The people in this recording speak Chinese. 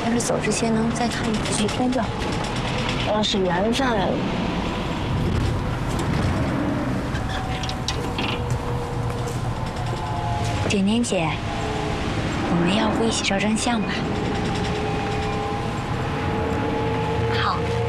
要是走之前能再看几天就好。要是缘分，点点姐，我们要不一起照张相吧？好。